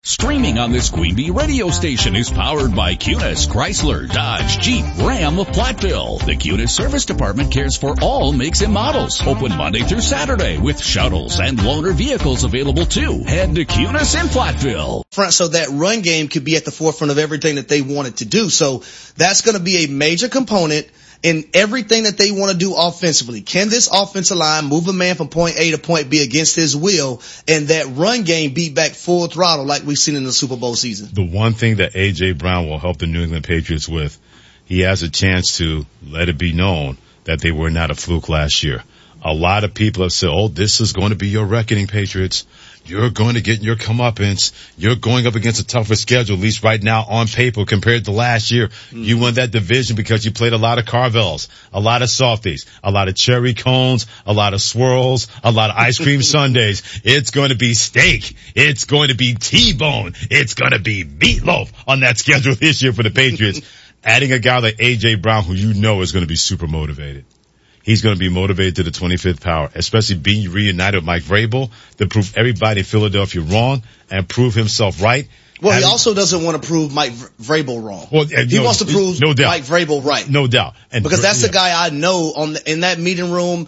Streaming on this Queen Bee radio station is powered by Cunis, Chrysler, Dodge, Jeep, Ram of Platteville. The Cunis Service Department cares for all makes and models. Open Monday through Saturday with shuttles and loaner vehicles available too. Head to Cunis in Platteville. So that run game could be at the forefront of everything that they wanted to do. So that's going to be a major component in everything that they want to do offensively. Can this offensive line move a man from point A to point B against his will, and that run game be back full throttle like we've seen in the Super Bowl season? The one thing that A.J. Brown will help the New England Patriots with, he has a chance to let it be known that they were not a fluke last year. A lot of people have said, oh, this is going to be your reckoning, Patriots. You're going to get your comeuppance. You're going up against a tougher schedule, at least right now on paper compared to last year. You won that division because you played a lot of Carvels, a lot of softies, a lot of cherry cones, a lot of swirls, a lot of ice cream sundaes. It's going to be steak. It's going to be T-bone. It's going to be meatloaf on that schedule this year for the Patriots. Adding a guy like A.J. Brown, who you know is going to be super motivated. He's going to be motivated to the 25th power, especially being reunited with Mike Vrabel to prove everybody in Philadelphia wrong and prove himself right. Well, he also doesn't want to prove Mike Vrabel wrong. Well, he wants to prove Mike Vrabel right. No doubt. Because that's the guy I know in that meeting room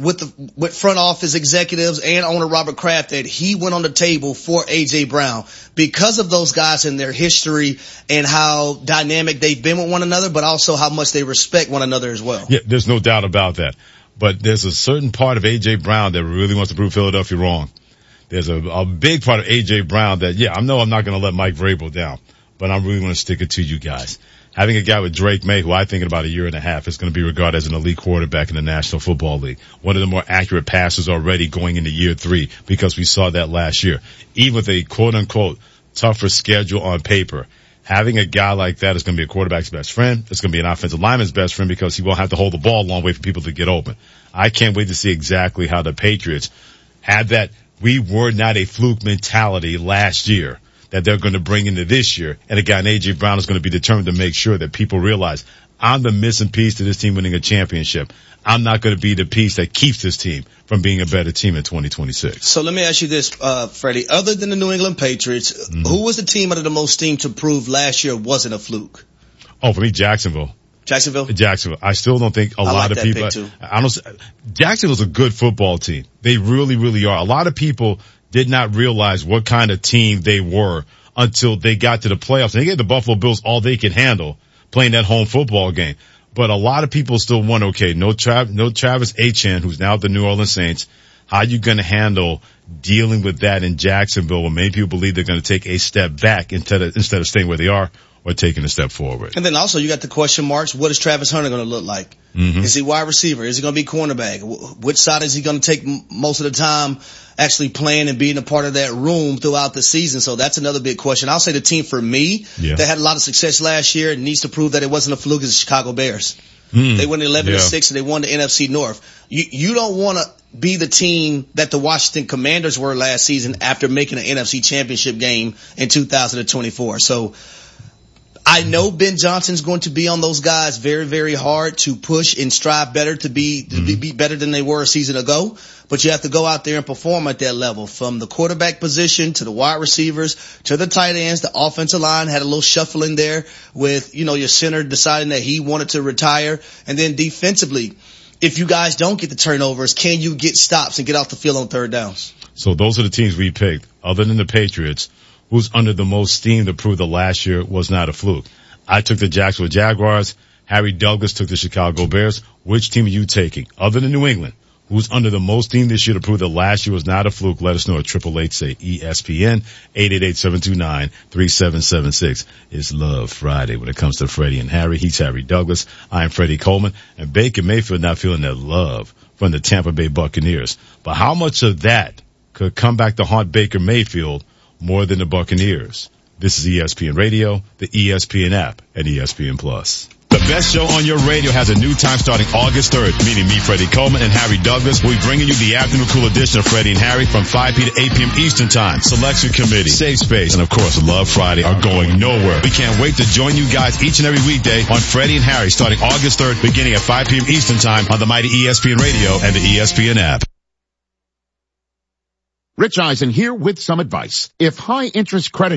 with front office executives and owner Robert Kraft, that he went on the table for A.J. Brown because of those guys and their history and how dynamic they've been with one another, but also how much they respect one another as well. Yeah, there's no doubt about that. But there's a certain part of A.J. Brown that really wants to prove Philadelphia wrong. There's a big part of A.J. Brown that, I know I'm not going to let Mike Vrabel down, but I'm really going to stick it to you guys. Having a guy with Drake May, who I think in about a year and a half is going to be regarded as an elite quarterback in the National Football League. One of the more accurate passers already going into year 3 because we saw that last year. Even with a quote-unquote tougher schedule on paper, having a guy like that is going to be a quarterback's best friend. It's going to be an offensive lineman's best friend because he won't have to hold the ball a long way for people to get open. I can't wait to see exactly how the Patriots have that we were not a fluke mentality last year that they're going to bring into this year. And a guy in A.J. Brown is going to be determined to make sure that people realize I'm the missing piece to this team winning a championship. I'm not going to be the piece that keeps this team from being a better team in 2026. So let me ask you this, Freddie. Other than the New England Patriots, who was the team under the most steam to prove last year wasn't a fluke? Oh, for me, Jacksonville. Jacksonville. I still don't think a lot of people. Jacksonville's a good football team. They really, really are. A lot of people did not realize what kind of team they were until they got to the playoffs. And they gave the Buffalo Bills all they could handle playing that home football game. But a lot of people still wonder, okay, no Travis Etienne, who's now at the New Orleans Saints. How are you going to handle dealing with that in Jacksonville when many people believe they're going to take a step back instead of staying where they are or taking a step forward? And then also you got the question marks. What is Travis Hunter going to look like? Is he wide receiver? Is he going to be cornerback? Which side is he going to take most of the time actually playing and being a part of that room throughout the season? So that's another big question. I'll say the team for me that had a lot of success last year and needs to prove that it wasn't a fluke is the Chicago Bears. They went 11-6 and they won the NFC North. You don't want to be the team that the Washington Commanders were last season after making an NFC Championship game in 2024. So I know Ben Johnson's going to be on those guys very, very hard to push and strive better to be better than they were a season ago. But you have to go out there and perform at that level, from the quarterback position to the wide receivers to the tight ends. The offensive line had a little shuffling there with, your center deciding that he wanted to retire. And then defensively, if you guys don't get the turnovers, can you get stops and get off the field on third downs? So those are the teams we picked. Other than the Patriots, who's under the most steam to prove that last year was not a fluke? I took the Jacksonville Jaguars. Harry Douglas took the Chicago Bears. Which team are you taking? Other than New England, who's under the most steam this year to prove that last year was not a fluke? Let us know at 888-SAY-ESPN, 888-729-3776. It's Love Friday when it comes to Freddie and Harry. He's Harry Douglas. I'm Freddie Coleman. And Baker Mayfield not feeling that love from the Tampa Bay Buccaneers. But how much of that could come back to haunt Baker Mayfield more than the Buccaneers? This is ESPN Radio, the ESPN app, and ESPN Plus. The best show on your radio has a new time starting August 3rd, meaning me, Freddie Coleman, and Harry Douglas. We'll be bringing you the afternoon cool edition of Freddie and Harry from 5 p.m. to 8 p.m. Eastern Time. Selection Committee, Safe Space, and of course Love Friday are going nowhere. We can't wait to join you guys each and every weekday on Freddie and Harry starting August 3rd, beginning at 5 p.m. Eastern Time on the mighty ESPN Radio and the ESPN app. Rich Eisen here with some advice. If high interest credit